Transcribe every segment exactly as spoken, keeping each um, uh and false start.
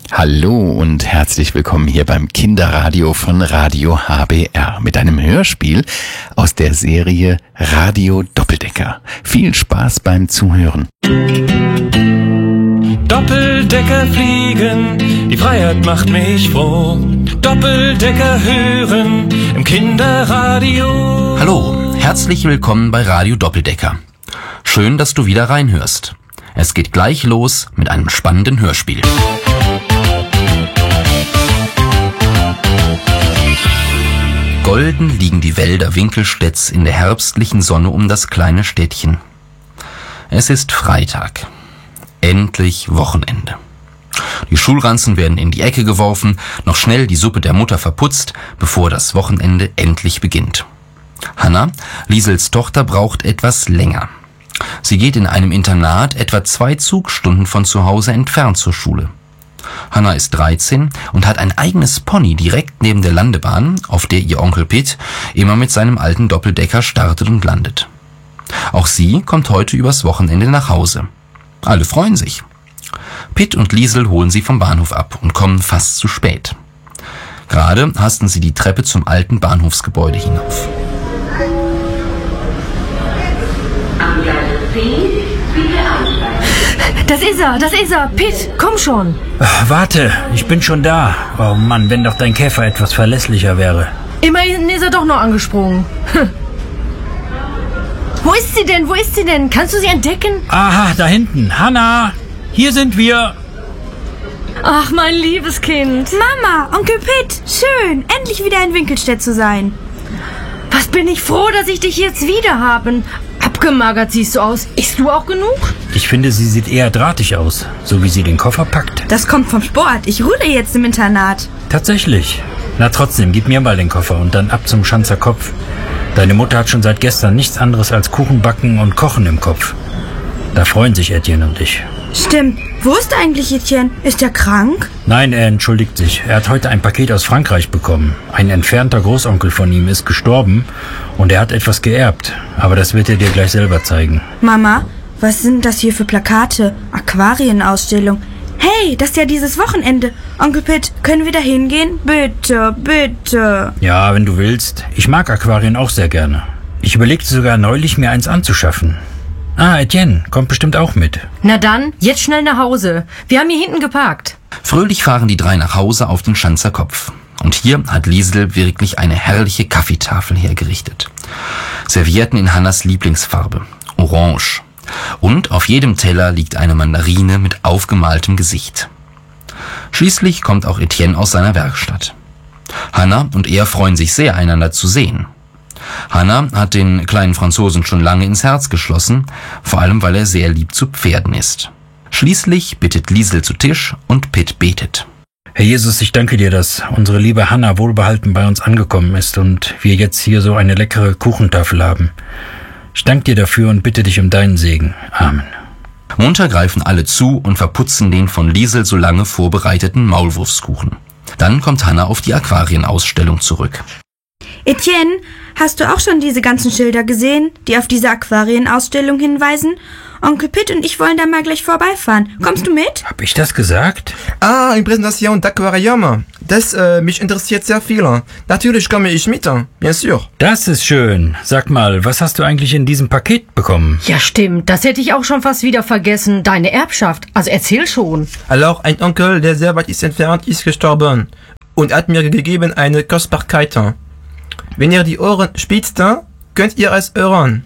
Hallo und herzlich willkommen hier beim Kinderradio von Radio H B R mit einem Hörspiel aus der Serie Radio Doppeldecker. Viel Spaß beim Zuhören. Doppeldecker fliegen, die Freiheit macht mich froh. Doppeldecker hören im Kinderradio. Hallo, herzlich willkommen bei Radio Doppeldecker. Schön, dass du wieder reinhörst. Es geht gleich los mit einem spannenden Hörspiel. Golden liegen die Wälder Winkelstedts in der herbstlichen Sonne um das kleine Städtchen. Es ist Freitag. Endlich Wochenende. Die Schulranzen werden in die Ecke geworfen, noch schnell die Suppe der Mutter verputzt, bevor das Wochenende endlich beginnt. Hannah, Liesels Tochter, braucht etwas länger. Sie geht in einem Internat etwa zwei Zugstunden von zu Hause entfernt zur Schule. Hannah ist dreizehn und hat ein eigenes Pony direkt neben der Landebahn, auf der ihr Onkel Pitt immer mit seinem alten Doppeldecker startet und landet. Auch sie kommt heute übers Wochenende nach Hause. Alle freuen sich. Pitt und Liesel holen sie vom Bahnhof ab und kommen fast zu spät. Gerade hasten sie die Treppe zum alten Bahnhofsgebäude hinauf. Das ist er, das ist er. Pitt, komm schon. Ach, warte, ich bin schon da. Oh Mann, wenn doch dein Käfer etwas verlässlicher wäre. Immerhin ist er doch noch angesprungen. Hm. Wo ist sie denn? Wo ist sie denn? Kannst du sie entdecken? Aha, da hinten. Hannah, hier sind wir. Ach, mein liebes Kind. Mama, Onkel Pitt, schön, endlich wieder in Winkelstedt zu sein. Was bin ich froh, dass ich dich jetzt wieder habe. Abgemagert siehst du aus. Isst du auch genug? Ich finde, sie sieht eher drahtig aus, so wie sie den Koffer packt. Das kommt vom Sport. Ich ruhe jetzt im Internat. Tatsächlich. Na trotzdem, gib mir mal den Koffer und dann ab zum Schanzer Kopf. Deine Mutter hat schon seit gestern nichts anderes als Kuchen backen und Kochen im Kopf. Da freuen sich Etienne und ich. Stimmt. Wo ist eigentlich Etienne? Ist er krank? Nein, er entschuldigt sich. Er hat heute ein Paket aus Frankreich bekommen. Ein entfernter Großonkel von ihm ist gestorben und er hat etwas geerbt. Aber das wird er dir gleich selber zeigen. Mama, was sind das hier für Plakate? Aquarienausstellung. Hey, das ist ja dieses Wochenende. Onkel Pitt, können wir da hingehen? Bitte, bitte. Ja, wenn du willst. Ich mag Aquarien auch sehr gerne. Ich überlegte sogar neulich, mir eins anzuschaffen. Ah, Etienne, kommt bestimmt auch mit. Na dann, jetzt schnell nach Hause. Wir haben hier hinten geparkt. Fröhlich fahren die drei nach Hause auf den Schanzer Kopf. Und hier hat Liesel wirklich eine herrliche Kaffeetafel hergerichtet. Servietten in Hannas Lieblingsfarbe, Orange. Und auf jedem Teller liegt eine Mandarine mit aufgemaltem Gesicht. Schließlich kommt auch Etienne aus seiner Werkstatt. Hannah und er freuen sich sehr, einander zu sehen. Hannah hat den kleinen Franzosen schon lange ins Herz geschlossen, vor allem weil er sehr lieb zu Pferden ist. Schließlich bittet Liesel zu Tisch und Pitt betet. Herr Jesus, ich danke dir, dass unsere liebe Hannah wohlbehalten bei uns angekommen ist und wir jetzt hier so eine leckere Kuchentafel haben. Ich danke dir dafür und bitte dich um deinen Segen. Amen. Munter greifen alle zu und verputzen den von Liesel so lange vorbereiteten Maulwurfskuchen. Dann kommt Hannah auf die Aquarienausstellung zurück. Etienne, hast du auch schon diese ganzen Schilder gesehen, die auf diese Aquarienausstellung hinweisen? Onkel Pitt und ich wollen da mal gleich vorbeifahren. Kommst du mit? Hab ich das gesagt? Ah, eine Präsentation d'Aquarium. Das äh, mich interessiert sehr viel. Natürlich komme ich mit, bien sûr. Das ist schön. Sag mal, was hast du eigentlich in diesem Paket bekommen? Ja, stimmt. Das hätte ich auch schon fast wieder vergessen. Deine Erbschaft. Also erzähl schon. Alors, ein Onkel, der sehr weit ist entfernt, ist gestorben und hat mir gegeben eine Kostbarkeit. Wenn ihr die Ohren spitzt, könnt ihr es hören.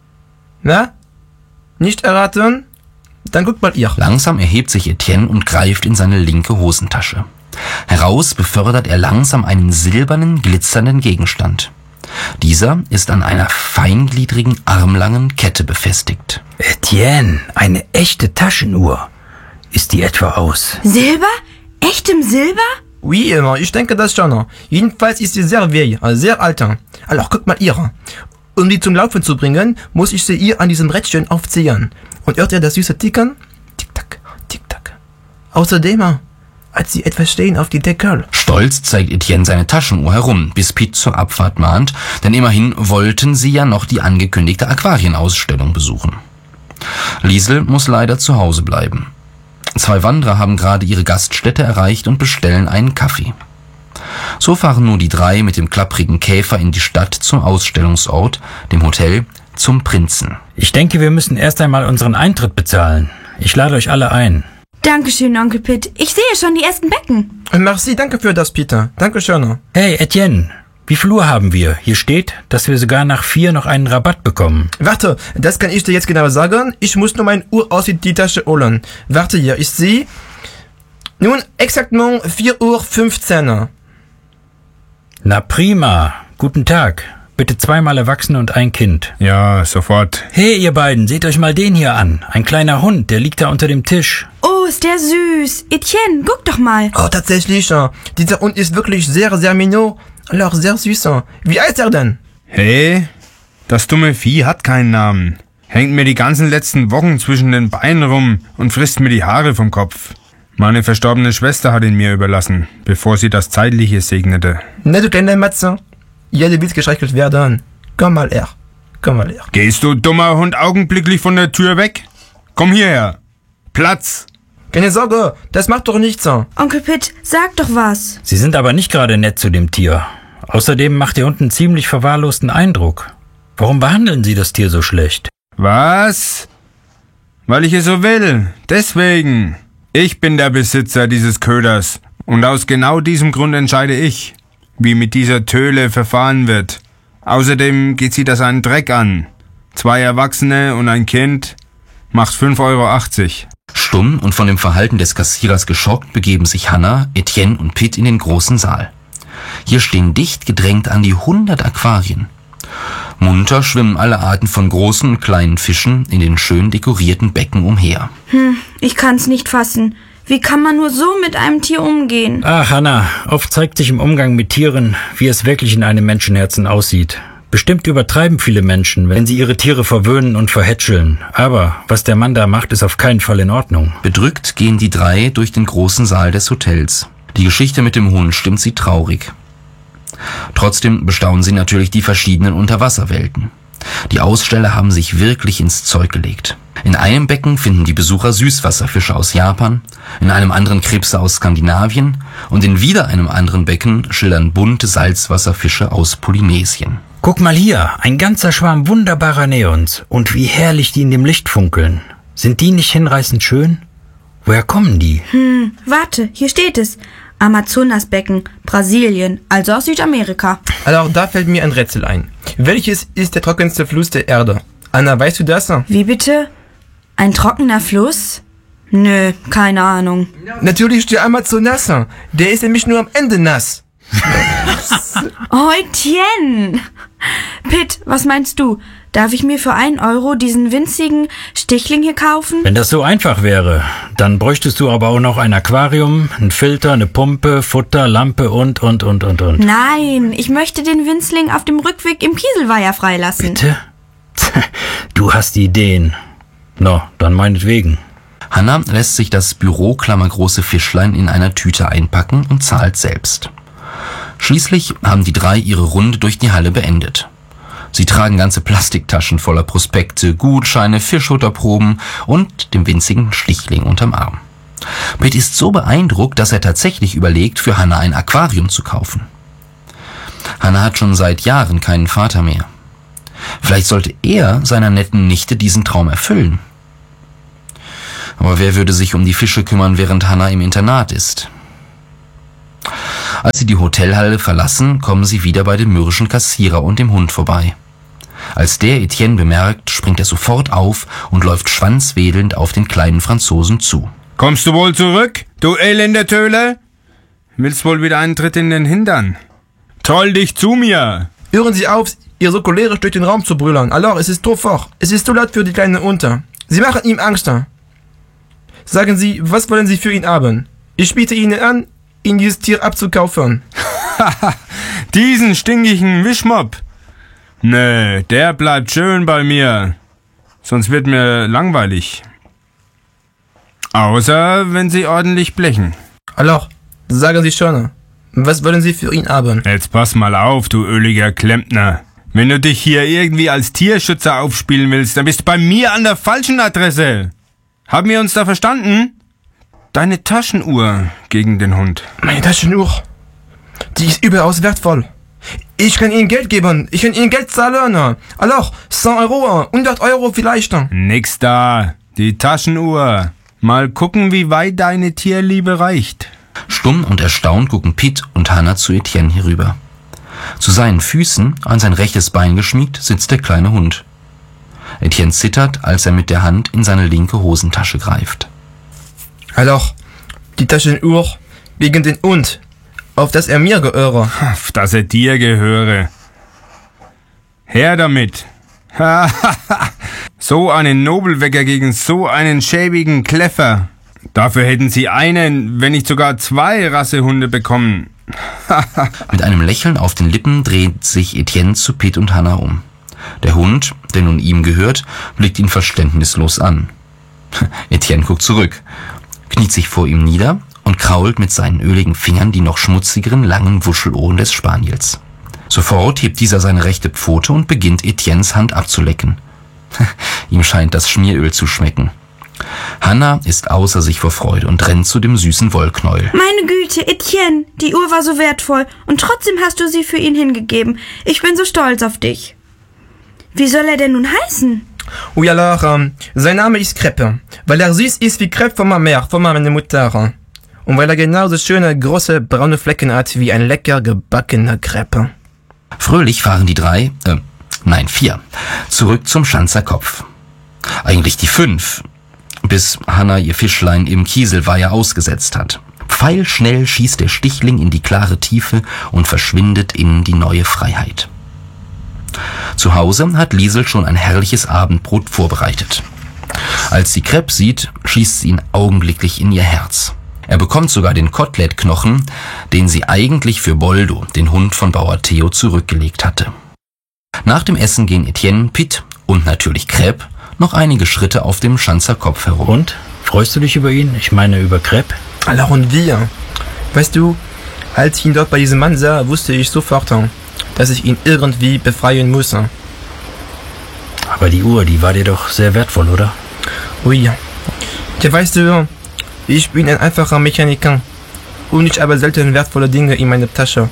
Na? Nicht erraten? Dann guckt mal ihr. Langsam erhebt sich Etienne und greift in seine linke Hosentasche. Heraus befördert er langsam einen silbernen, glitzernden Gegenstand. Dieser ist an einer feingliedrigen, armlangen Kette befestigt. Etienne, eine echte Taschenuhr. Ist die etwa aus? Silber? Echtem Silber? Oui, ich denke das schon. Jedenfalls ist sie sehr vieille, sehr alt. Alors, guck mal ihr. Um die zum Laufen zu bringen, muss ich sie ihr an diesem Rädchen aufziehen. Und hört ihr das süße Ticken? Tick-Tack, Tick-Tack. Außerdem hat sie etwas stehen auf die Deckel. Stolz zeigt Etienne seine Taschenuhr herum, bis Pitt zur Abfahrt mahnt, denn immerhin wollten sie ja noch die angekündigte Aquarienausstellung besuchen. Liesel muss leider zu Hause bleiben. Zwei Wanderer haben gerade ihre Gaststätte erreicht und bestellen einen Kaffee. So fahren nun die drei mit dem klapprigen Käfer in die Stadt zum Ausstellungsort, dem Hotel Zum Prinzen. Ich denke, wir müssen erst einmal unseren Eintritt bezahlen. Ich lade euch alle ein. Dankeschön, Onkel Pitt. Ich sehe schon die ersten Becken. Merci, danke für das, Peter. Dankeschön. Hey, Etienne, wie viel Uhr haben wir? Hier steht, dass wir sogar nach vier noch einen Rabatt bekommen. Warte, das kann ich dir jetzt genau sagen. Ich muss nur mein Uhr aus die Tasche holen. Warte hier, ich sehe. Nun, exaktement vier Uhr fünfzehn. Na prima. Guten Tag. Bitte zweimal Erwachsene und ein Kind. Ja, sofort. Hey, ihr beiden, seht euch mal den hier an. Ein kleiner Hund, der liegt da unter dem Tisch. Oh, ist der süß. Etienne, guck doch mal. Oh, tatsächlich. Dieser Hund ist wirklich sehr, sehr mignon. Alors, sehr süß. Wie heißt er denn? Hey, das dumme Vieh hat keinen Namen. Hängt mir die ganzen letzten Wochen zwischen den Beinen rum und frisst mir die Haare vom Kopf. Meine verstorbene Schwester hat ihn mir überlassen, bevor sie das Zeitliche segnete. Ne, du kleine Matze. Jeder will gestreichelt werden. Komm mal her. Komm mal her. Gehst du, dummer Hund, augenblicklich von der Tür weg? Komm hierher. Platz. Keine Sorge, das macht doch nichts. Onkel Pitt, sag doch was. Sie sind aber nicht gerade nett zu dem Tier. Außerdem macht der Hund einen ziemlich verwahrlosten Eindruck. Warum behandeln Sie das Tier so schlecht? Was? Weil ich es so will. Deswegen. Ich bin der Besitzer dieses Köders. Und aus genau diesem Grund entscheide ich, wie mit dieser Töle verfahren wird. Außerdem geht sie das einen Dreck an. Zwei Erwachsene und ein Kind macht fünf Euro achtzig. Stumm und von dem Verhalten des Kassierers geschockt begeben sich Hannah, Etienne und Pitt in den großen Saal. Hier stehen dicht gedrängt an die hundert Aquarien. Munter schwimmen alle Arten von großen und kleinen Fischen in den schön dekorierten Becken umher. Hm, ich kann's nicht fassen. Wie kann man nur so mit einem Tier umgehen? Ach, Hannah, oft zeigt sich im Umgang mit Tieren, wie es wirklich in einem Menschenherzen aussieht. Bestimmt übertreiben viele Menschen, wenn sie ihre Tiere verwöhnen und verhätscheln. Aber was der Mann da macht, ist auf keinen Fall in Ordnung. Bedrückt gehen die drei durch den großen Saal des Hotels. Die Geschichte mit dem Hund stimmt sie traurig. Trotzdem bestaunen sie natürlich die verschiedenen Unterwasserwelten. Die Aussteller haben sich wirklich ins Zeug gelegt. In einem Becken finden die Besucher Süßwasserfische aus Japan, in einem anderen Krebse aus Skandinavien und in wieder einem anderen Becken schildern bunte Salzwasserfische aus Polynesien. Guck mal hier, ein ganzer Schwarm wunderbarer Neons. Und wie herrlich die in dem Licht funkeln. Sind die nicht hinreißend schön? Woher kommen die? Hm, warte, hier steht es. Amazonasbecken, Brasilien, also aus Südamerika. Alors, da fällt mir ein Rätsel ein. Welches ist der trockenste Fluss der Erde? Anna, weißt du das? Wie bitte? Ein trockener Fluss? Nö, keine Ahnung. Natürlich der Amazonas. Der ist nämlich nur am Ende nass. Oh, Etienne! Pitt, was meinst du? Darf ich mir für einen Euro diesen winzigen Stichling hier kaufen? Wenn das so einfach wäre, dann bräuchtest du aber auch noch ein Aquarium, einen Filter, eine Pumpe, Futter, Lampe und, und, und, und, und. Nein, ich möchte den Winzling auf dem Rückweg im Kieselweiher freilassen. Bitte? Du hast Ideen. No, dann meinetwegen. Hannah lässt sich das büroklammergroße Fischlein in einer Tüte einpacken und zahlt selbst. Schließlich haben die drei ihre Runde durch die Halle beendet. Sie tragen ganze Plastiktaschen voller Prospekte, Gutscheine, Fischhutterproben und dem winzigen Stichling unterm Arm. Pitt ist so beeindruckt, dass er tatsächlich überlegt, für Hannah ein Aquarium zu kaufen. Hannah hat schon seit Jahren keinen Vater mehr. Vielleicht sollte er seiner netten Nichte diesen Traum erfüllen. Aber wer würde sich um die Fische kümmern, während Hannah im Internat ist? Als sie die Hotelhalle verlassen, kommen sie wieder bei dem mürrischen Kassierer und dem Hund vorbei. Als der Etienne bemerkt, springt er sofort auf und läuft schwanzwedelnd auf den kleinen Franzosen zu. Kommst du wohl zurück, du elender Töle? Willst wohl wieder einen Tritt in den Hintern? Troll dich zu mir! Hören Sie auf, ihr so cholerisch durch den Raum zu brüllern. Alors, es ist trop fort. Es ist zu laut für die kleine Unter. Sie machen ihm Angst. Sagen Sie, was wollen Sie für ihn haben? Ich biete Ihnen an, ihn dieses Tier abzukaufen. Diesen stinkigen Wischmopp. Nö, der bleibt schön bei mir. Sonst wird mir langweilig. Außer, wenn Sie ordentlich blechen. Alors, sagen Sie schon, was wollen Sie für ihn haben? Jetzt pass mal auf, du öliger Klempner. Wenn du dich hier irgendwie als Tierschützer aufspielen willst, dann bist du bei mir an der falschen Adresse. Haben wir uns da verstanden? deine Taschenuhr gegen den Hund. Meine Taschenuhr, die ist überaus wertvoll. Ich kann Ihnen Geld geben, ich kann Ihnen Geld zahlen. Alors, cent Euro, hundert Euro vielleicht. Nix da, die Taschenuhr. Mal gucken, wie weit deine Tierliebe reicht. Stumm und erstaunt gucken Pitt und Hannah zu Etienne herüber. Zu seinen Füßen, an sein rechtes Bein geschmiegt, sitzt der kleine Hund. Etienne zittert, als er mit der Hand in seine linke Hosentasche greift. Alors, die Taschenuhr wegen den Hund, auf dass er mir gehöre. Auf dass er dir gehöre. Her damit. So einen Nobelwecker gegen so einen schäbigen Kläffer. Dafür hätten sie einen, wenn nicht sogar zwei Rassehunde bekommen. Mit einem Lächeln auf den Lippen dreht sich Etienne zu Pitt und Hannah um. Der Hund, der nun ihm gehört, blickt ihn verständnislos an. Etienne guckt zurück, kniet sich vor ihm nieder und krault mit seinen öligen Fingern die noch schmutzigeren, langen Wuschelohren des Spaniels. Sofort hebt dieser seine rechte Pfote und beginnt Etiennes Hand abzulecken. Ihm scheint das Schmieröl zu schmecken. Hannah ist außer sich vor Freude und rennt zu dem süßen Wollknäuel. Meine Güte, Etienne, die Uhr war so wertvoll und trotzdem hast du sie für ihn hingegeben. Ich bin so stolz auf dich. Wie soll er denn nun heißen? Oui, alors, ähm, sein Name ist Crepe, weil er süß ist wie Crepe von meiner Mère, von meiner Mutter. Und weil er genauso schöne, große, braune Flecken hat wie ein lecker gebackener Crepe. Fröhlich fahren die drei, äh, nein, vier, zurück zum Schanzer Kopf. Eigentlich die fünf, bis Hannah ihr Fischlein im Kieselweiher ausgesetzt hat. Pfeilschnell schießt der Stichling in die klare Tiefe und verschwindet in die neue Freiheit. Zu Hause hat Liesel schon ein herrliches Abendbrot vorbereitet. Als sie Crepe sieht, schießt sie ihn augenblicklich in ihr Herz. Er bekommt sogar den Kotelettknochen, den sie eigentlich für Boldo, den Hund von Bauer Theo, zurückgelegt hatte. Nach dem Essen gehen Etienne, Pitt und natürlich Crepe noch einige Schritte auf dem Schanzer Kopf herum. Und? Freust du dich über ihn? Ich meine über Crepe? Alors und wir? Weißt du, als ich ihn dort bei diesem Mann sah, wusste ich sofort, dass ich ihn irgendwie befreien muss. Aber die Uhr, die war dir doch sehr wertvoll, oder? Oui. Ja, weißt du, ich bin ein einfacher Mechaniker und ich habe selten wertvolle Dinge in meiner Tasche.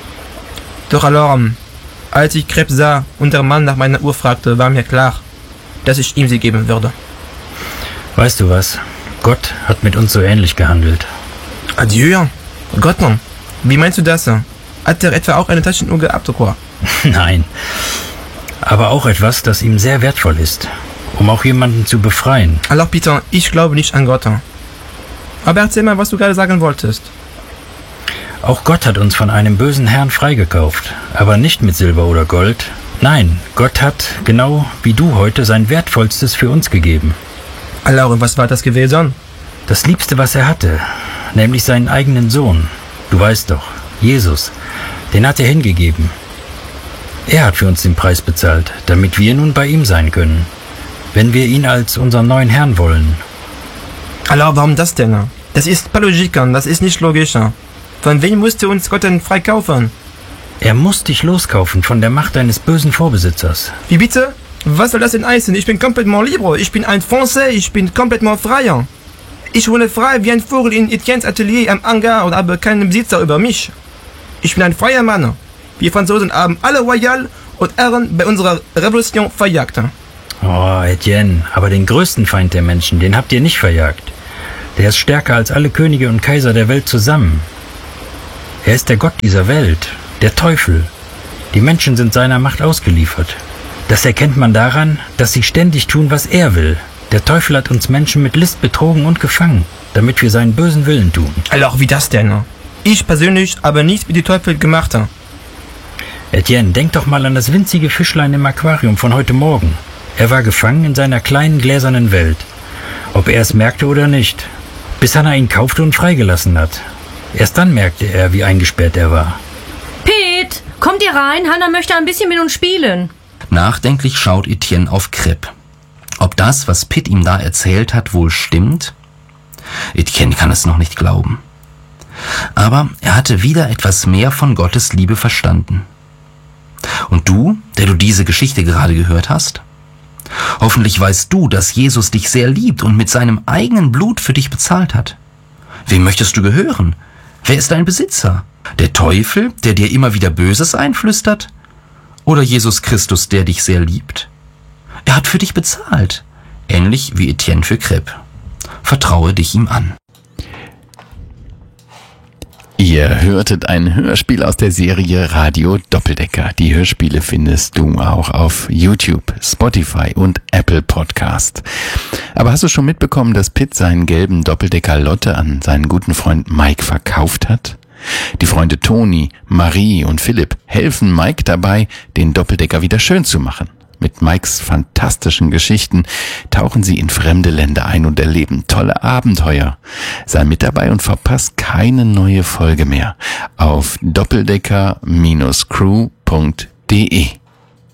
Doch alors, als ich Crepe sah und der Mann nach meiner Uhr fragte, war mir klar, dass ich ihm sie geben würde. Weißt du was? Gott hat mit uns so ähnlich gehandelt. Adieu. Gott, wie meinst du das? Hat er etwa auch eine Taschenuhr gehabt, oder quoi? Nein. Aber auch etwas, das ihm sehr wertvoll ist, um auch jemanden zu befreien. Alors, Peter, ich glaube nicht an Gott. Aber erzähl mal, was du gerade sagen wolltest. Auch Gott hat uns von einem bösen Herrn freigekauft, aber nicht mit Silber oder Gold. Nein, Gott hat, genau wie du heute, sein Wertvollstes für uns gegeben. Alors, und was war das gewesen? Das Liebste, was er hatte, nämlich seinen eigenen Sohn. Du weißt doch, Jesus, den hat er hingegeben. Er hat für uns den Preis bezahlt, damit wir nun bei ihm sein können, wenn wir ihn als unseren neuen Herrn wollen. Alors, warum das denn? Das ist pas logique, das ist nicht logisch. Von wem musste uns Gott denn freikaufen? Er muss dich loskaufen von der Macht eines bösen Vorbesitzers. Wie bitte? Was soll das denn heißen? Ich bin complètement libre, ich bin ein Français, ich bin complètement frei. Ich wohne frei wie ein Vogel in Etiennes Atelier am Hangar und habe keinen Besitzer über mich. Ich bin ein freier Mann. Wir Franzosen haben alle Royal und Ehren bei unserer Revolution verjagt. Oh, Etienne, aber den größten Feind der Menschen, den habt ihr nicht verjagt. Der ist stärker als alle Könige und Kaiser der Welt zusammen. Er ist der Gott dieser Welt, der Teufel. Die Menschen sind seiner Macht ausgeliefert. Das erkennt man daran, dass sie ständig tun, was er will. Der Teufel hat uns Menschen mit List betrogen und gefangen, damit wir seinen bösen Willen tun. Alors, wie das denn? Ich persönlich habe nichts wie die Teufel gemacht. Etienne, denk doch mal an das winzige Fischlein im Aquarium von heute Morgen. Er war gefangen in seiner kleinen gläsernen Welt. Ob er es merkte oder nicht. Bis Hannah ihn kaufte und freigelassen hat. Erst dann merkte er, wie eingesperrt er war. Pete, kommt ihr rein? Hannah möchte ein bisschen mit uns spielen. Nachdenklich schaut Etienne auf Crepe. Ob das, was Pitt ihm da erzählt hat, wohl stimmt? Etienne kann es noch nicht glauben. Aber er hatte wieder etwas mehr von Gottes Liebe verstanden. Und du, der du diese Geschichte gerade gehört hast? Hoffentlich weißt du, dass Jesus dich sehr liebt und mit seinem eigenen Blut für dich bezahlt hat. Wem möchtest du gehören? Wer ist dein Besitzer? Der Teufel, der dir immer wieder Böses einflüstert? Oder Jesus Christus, der dich sehr liebt? Er hat für dich bezahlt, ähnlich wie Etienne für Crêpe. Vertraue dich ihm an. Ihr hörtet ein Hörspiel aus der Serie Radio Doppeldecker. Die Hörspiele findest du auch auf YouTube, Spotify und Apple Podcast. Aber hast du schon mitbekommen, dass Pitt seinen gelben Doppeldecker Lotte an seinen guten Freund Mike verkauft hat? Die Freunde Toni, Marie und Philipp helfen Mike dabei, den Doppeldecker wieder schön zu machen. Mit Mikes fantastischen Geschichten tauchen sie in fremde Länder ein und erleben tolle Abenteuer. Sei mit dabei und verpass keine neue Folge mehr auf doppeldecker Bindestrich crew punkt de.